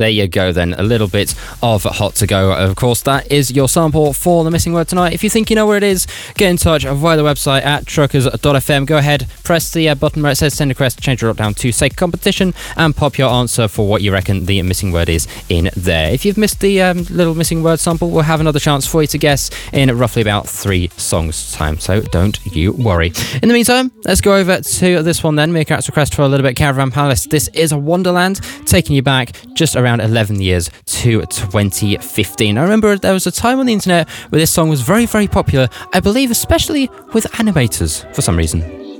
There you go then, a little bit of Hot to Go. Of course, that is your sample for the missing word tonight. If you think you know where it is, get in touch via the website at truckers.fm. Go ahead, press the button where it says send a request, change your drop down to say competition, and pop your answer for what you reckon the missing word is in there. If you've missed the little missing word sample, we'll have another chance for you to guess in roughly about 3 songs time, so don't you worry. In the meantime, let's go over to this one then. Meerkat's request for a little bit, Caravan Palace. This is a Wonderland, taking you back just around 11 years to 2015. I remember there was a time on the internet where this song was very, very popular, I believe especially with animators for some reason.